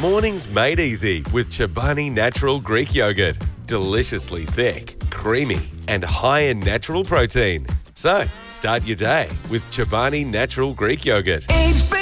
Mornings made easy with Chobani Natural Greek Yogurt. Deliciously thick, creamy, and high in natural protein. So, start your day with Chobani Natural Greek Yogurt.